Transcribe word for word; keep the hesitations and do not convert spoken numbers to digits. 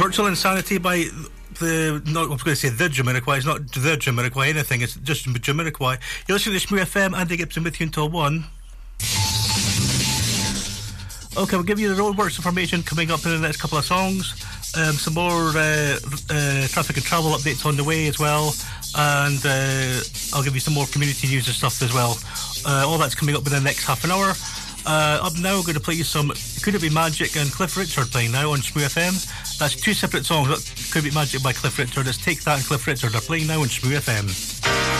Virtual Insanity by the, not, I was going to say the Jamiroquai, it's not the Jamiroquai anything, it's just Jamiroquai. You're listening to Shmoo F M, Andy Gibson with you until one. Okay, we'll give you the roadworks information coming up in the next couple of songs. Um, some more uh, uh, traffic and travel updates on the way as well, and uh, I'll give you some more community news and stuff as well. Uh, all that's coming up within the next half an hour. Uh, up now, we're going to play you some Could It Be Magic and Cliff Richard playing now on Shmoo F M. That's two separate songs. Could It Be Magic by Cliff Richard. It's Take That and Cliff Richard are playing now on Shmoo F M.